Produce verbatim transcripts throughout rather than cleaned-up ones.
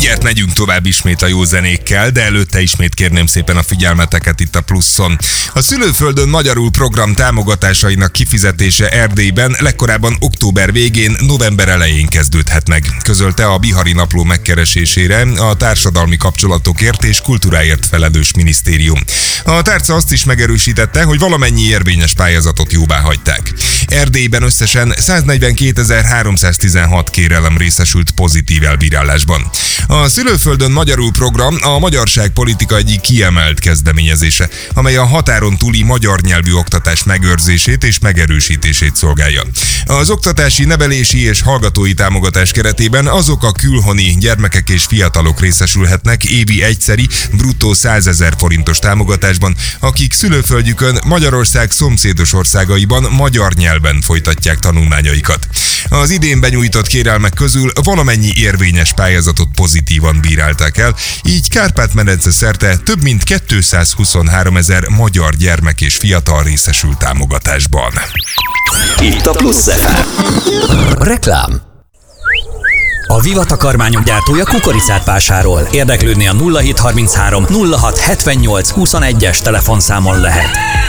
Mindjárt megyünk tovább ismét a jó zenékkel, de előtte ismét kérném szépen a figyelmeteket itt a Pluszon. A Szülőföldön Magyarul program támogatásainak kifizetése Erdélyben legkorábban október végén, november elején kezdődhet meg, közölte a Bihari Napló megkeresésére a Társadalmi Kapcsolatokért és Kultúráért felelős minisztérium. A tárca azt is megerősítette, hogy valamennyi érvényes pályázatot jóvá hagyták. Erdélyben összesen száznegyvenkétezer-háromszáztizenhat kérelem részesült pozitív elbírálásban. A Szülőföldön Magyarul program a magyarságpolitika egyik kiemelt kezdeményezése, amely a határon túli magyar nyelvű oktatás megőrzését és megerősítését szolgálja. Az oktatási, nevelési és hallgatói támogatás keretében azok a külhoni gyermekek és fiatalok részesülhetnek évi egyszeri, bruttó százezer forintos támogatásban, akik szülőföldjükön Magyarország szomszédos országaiban magyar nyelven folytatják tanulmányaikat. Az idén benyújtott kérelmek közül valamennyi érvényes pályázatot pozitívan bírálták el, így Kárpát-medence szerte több mint kétszázhuszonháromezer magyar gyermek és fiatal részesült támogatásban. Itt a Plusz ef em. Reklám. A Viva takarmányok gyártója kukoricát vásárol. Érdeklődni a nulla hét harminchárom nulla hat hetvennyolc huszonegyes telefonszámon lehet.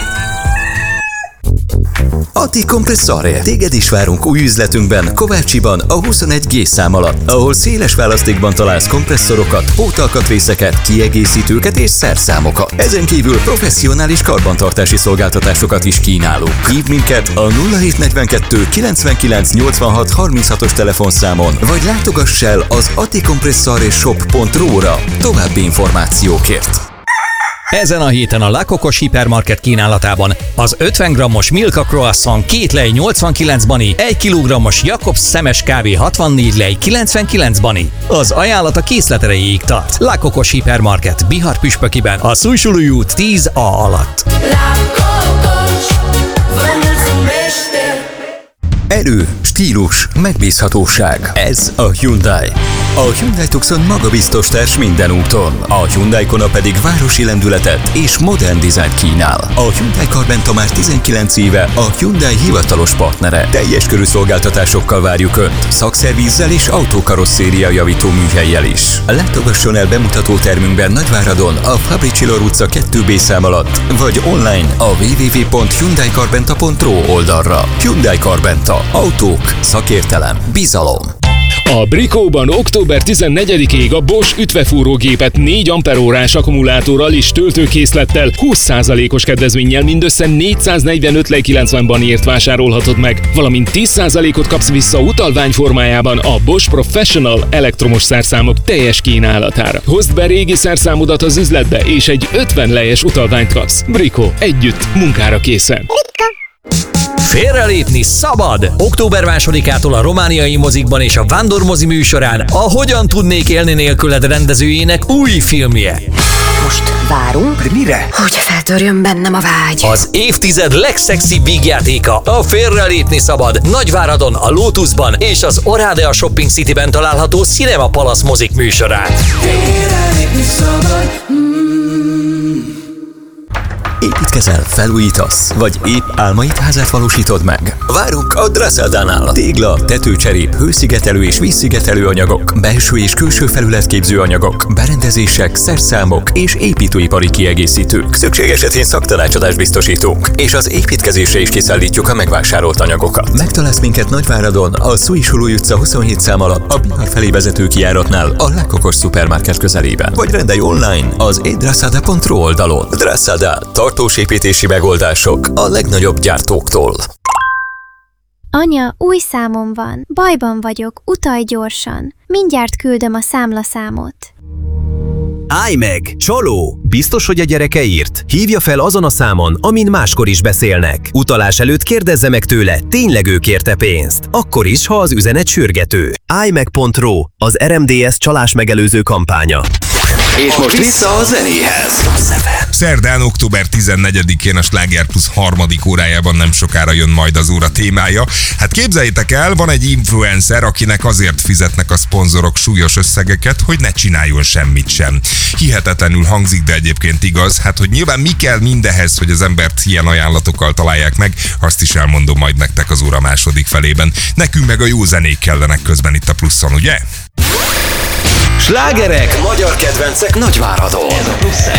Atti Kompresszare. Téged is várunk új üzletünkben, Kovácsiban, a huszonegy G szám alatt, ahol széles választékban találsz kompresszorokat, pótalkatrészeket, kiegészítőket és szerszámokat. Ezen kívül professzionális karbantartási szolgáltatásokat is kínálunk. Hívd minket a nulla hét negyvenkettő kilencvenkilenc nyolcvanhat harminchatos telefonszámon, vagy látogass el az attikompresszareshop pont ro-ra további információkért. Ezen a héten a La Cocos hipermarket kínálatában az ötven grammos Milka croissant két lej nyolcvankilenc bani, egy kilogrammos Jakobs szemes kávé hatvannégy lej kilencvenkilenc bani. Az ajánlat a készlet erejéig tart. La Cocos hipermarket Bihar püspökiben, a Szújsulúj út tíz A alatt. Erő, stílus, megbízhatóság. Ez a Hyundai. A Hyundai Tucson magabiztos társ minden úton. A Hyundai Kona pedig városi lendületet és modern dizájnt kínál. A Hyundai Carventa már tizenkilenc éve a Hyundai hivatalos partnere. Teljes körű szolgáltatásokkal várjuk Önt. Szakszervízzel és autókarosszéria javító műhellyel is. Látogasson el bemutató termünkben Nagyváradon, a Fabricilor utca kettő B szám alatt, vagy online a double-u double-u double-u pont hyundai carventa pont ro oldalra. Hyundai Carventa. Autók, szakértelem, bizalom. A Bricóban október tizennegyedikéig a Bosch ütvefúrógépet négy amperórás akkumulátorral és töltőkészlettel húsz százalékos kedvezménnyel mindössze négyszáznegyvenöt lej kilencven baniért vásárolhatod meg, valamint tíz százalékot kapsz vissza utalvány formájában a Bosch Professional elektromos szerszámok teljes kínálatára. Hozd be régi szerszámodat az üzletbe, és egy ötven lejes utalványt kapsz. Bricó, együtt, munkára készen. Félrelépni szabad! Október másodikától a romániai mozikban és a Vándor mozi műsorán a Hogyan tudnék élni nélküled rendezőjének új filmje. Most várunk. De mire? Hogy feltörjön bennem a vágy. Az évtized legszexibb vígjátéka, a Félrelépni szabad, Nagyváradon, a Lotusban és az Oradea Shopping Cityben található Cinema Palace mozik műsorán. Félrelépni szabad. Építkezel, felújítasz, vagy épp álmaid házát valósítod meg? Várunk a Drasadánál. Tégla, tetőcserép, hőszigetelő és vízszigetelő anyagok, belső és külső felületképző anyagok, berendezések, szerszámok és építőipari kiegészítők. Szükség esetén szaktanácsadást biztosítunk, és az építkezésre is kiszállítjuk a megvásárolt anyagokat. Megtalálsz minket Nagyváradon, a Szújsulúj utca huszonhét szám alatt, a Bihar felé vezető kijáratnál, a La Cocos szupermarket közelében. Vagy rendelj online az e drasada pont ro oldalon. Drasada, tartós építési megoldások a legnagyobb gyártóktól. Anya, új számom van. Bajban vagyok, utalj gyorsan. Mindjárt küldöm a számlaszámot. Állj meg! Csaló! Biztos, hogy a gyereke írt? Hívja fel azon a számon, amin máskor is beszélnek. Utalás előtt kérdezze meg tőle, tényleg ő kérte pénzt. Akkor is, ha az üzenet sürgető. állj meg pont ro, az er em dé es csalás megelőző kampánya. És most vissza a zenéhez. Szerdán, október tizennegyedikén a Sláger Plus harmadik órájában nem sokára jön majd az óra témája. Hát képzeljétek el, van egy influencer, akinek azért fizetnek a szponzorok súlyos összegeket, hogy ne csináljon semmit sem. Hihetetlenül hangzik, de egyébként igaz. Hát, hogy nyilván mi kell mindehez, hogy az embert ilyen ajánlatokkal találják meg, azt is elmondom majd nektek az óra második felében. Nekünk meg a jó zenék kellenek közben itt a Pluszon, ugye? Slágerek, magyar kedvencek Nagyváradon. Ez a Plusz